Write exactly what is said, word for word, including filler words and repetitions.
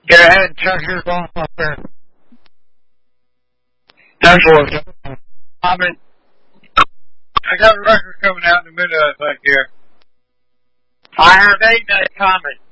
Go ahead and turn your phone off there. That's what it's doing. I mean, I got a record coming out in the middle of it back here. I have eight days coming.